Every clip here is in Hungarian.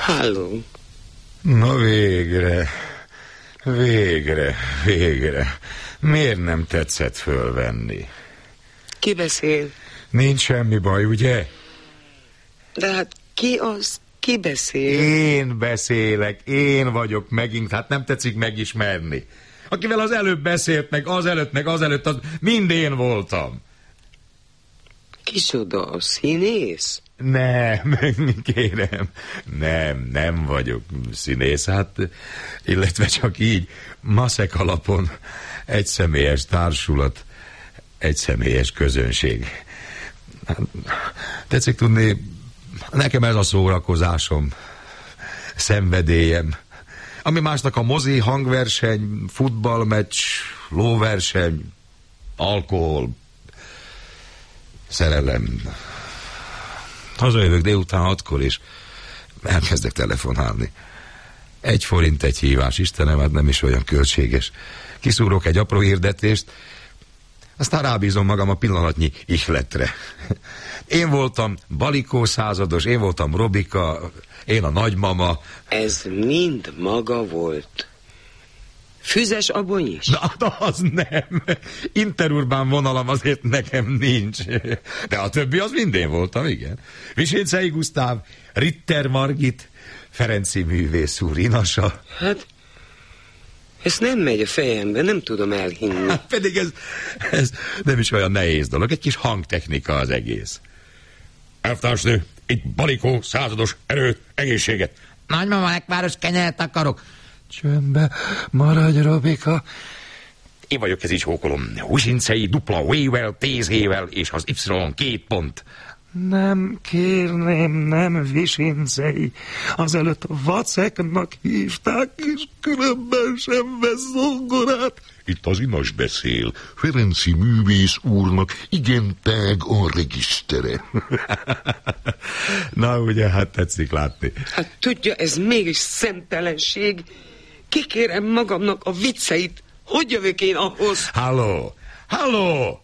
Halló. Na végre. Miért nem tetszett fölvenni? Ki beszél? Nincs semmi baj, ugye? De hát ki az? Ki beszél? Én beszélek, én vagyok megint, hát nem tetszik megismerni. Akivel az előbb beszélt, meg azelőtt, az mind én voltam. Kicsoda, a színész? Nem, kérem, nem vagyok színész, hát, illetve csak így, maszek alapon, egyszemélyes társulat, egyszemélyes közönség. Tetszik tudni, nekem ez a szórakozásom, szenvedélyem, ami másnak a mozi, hangverseny, futballmeccs, lóverseny, alkohol, szerelem. Hazajövök délután 6-kor, és elkezdek telefonálni. 1 forint egy hívás, Istenem, hát nem is olyan költséges. Kiszúrok egy apró hirdetést, aztán rábízom magam a pillanatnyi ihletre. Én voltam Balikó százados, én voltam Robika, én a nagymama. Ez mind maga volt. Füzes abony is? Na, az nem. Interurbán vonalam azért nekem nincs. De a többi az mind én voltam, igen. Visécei Gusztáv, Ritter Margit, Ferenci művész úr inasa. Hát, ez nem megy a fejembe, nem tudom elhinni. Hát pedig ez nem is olyan nehéz dolog, egy kis hangtechnika az egész. Elvtársnő, itt Balikó százados, erőt, egészséget. Nagymama, lekváros kenyeret akarok. Csöndbe maradj, Robika. Én vagyok, ez is hókolom. Husincei dupla W-vel, TZ-vel, és az Y 2 pont. Nem kérném, nem Visincei. Azelőtt Vaceknak hívták, és különben sem vesz zongorát. Itt az inas beszél. Ferenci művész úrnak igen tág a regisztere. Na ugye, hát tetszik látni. Hát tudja, ez mégis szemtelenség. Kikérem magamnak a vicceit. Hogy jövök én ahhoz? Halló!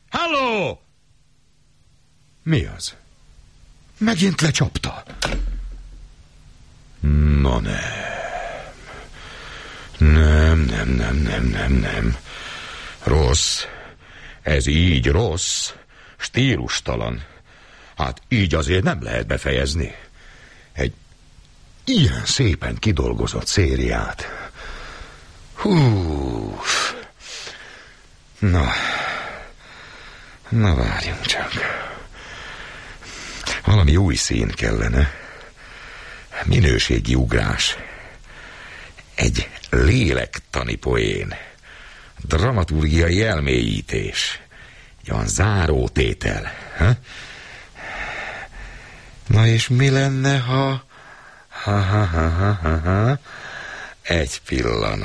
Mi az? Megint lecsapta. Na nem. Rossz. Ez így rossz. Stílustalan. Hát így azért nem lehet befejezni. Egy ilyen szépen kidolgozott szériát. Hú. Na várjunk csak. Valami új szín kellene. Minőségi ugrás. Egy lélektani poén. Dramaturgiai elmélyítés. Egy olyan zárótétel. Ha? Na és mi lenne, ha... Egy pillanat.